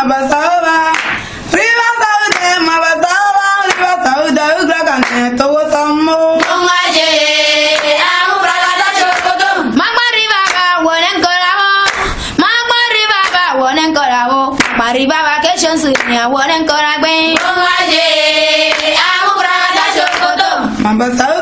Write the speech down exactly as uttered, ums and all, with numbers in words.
Mabasaba, Riva Sauda, Mabasaba, Riva Sauda, Ugragan, Towasamo. Ongaje, amu bragada chokoto. Magma riva ba wonen korabo. Magma riva ba wonen korabo. Magma riva vacation sunya wonen koragbe. Ongaje, amu bragada chokoto. Mabasaba.